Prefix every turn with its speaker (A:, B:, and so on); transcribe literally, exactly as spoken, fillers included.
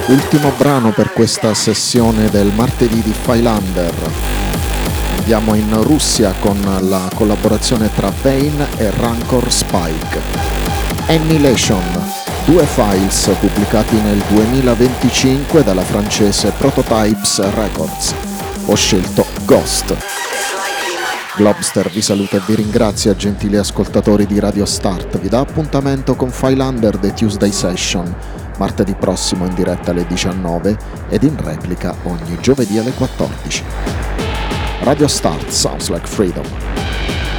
A: Ultimo brano per questa sessione del martedì di Phylander. Andiamo in Russia con la collaborazione tra Vane e Rancor Spike. Annihilation, due files pubblicati nel duemilaventicinque dalla francese Prototypes Records. Ho scelto Ghost. Globster vi saluta e vi ringrazia, gentili ascoltatori di Radio Start. Vi dà appuntamento con Phylander The Tuesday Session, martedì prossimo in diretta alle diciannove ed in replica ogni giovedì alle quattordici. Radio Start sounds like freedom.